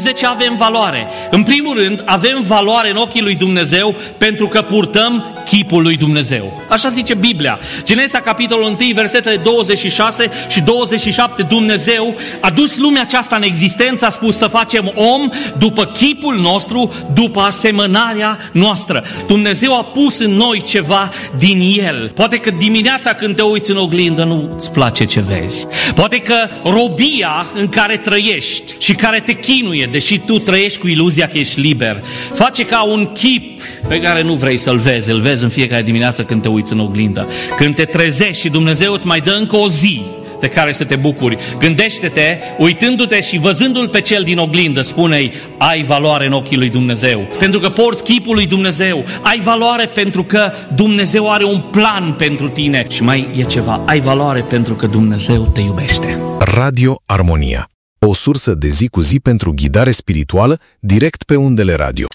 Știți de ce avem valoare? În primul rând, avem valoare în ochii lui Dumnezeu pentru că purtăm chipul lui Dumnezeu. Așa zice Biblia. Genesa, capitolul 1, versetele 26 și 27, Dumnezeu a dus lumea aceasta în existență, a spus să facem om după chipul nostru, după asemănarea noastră. Dumnezeu a pus în noi ceva din El. Poate că dimineața când te uiți în oglindă nu-ți place ce vezi. Poate că robia în care trăiești și care te chinuie, deși tu trăiești cu iluzia că ești liber, face ca un chip pe care nu vrei să-l vezi. Îl vezi în fiecare dimineață când te uiți în oglindă. Când te trezești și Dumnezeu îți mai dă încă o zi de care să te bucuri. Gândește-te, uitându-te și văzându-l pe cel din oglindă, spune-i, ai valoare în ochii lui Dumnezeu. Pentru că porți chipul lui Dumnezeu. Ai valoare pentru că Dumnezeu are un plan pentru tine. Și mai e ceva, ai valoare pentru că Dumnezeu te iubește. Radio Armonia. O sursă de zi cu zi pentru ghidare spirituală direct pe undele radio.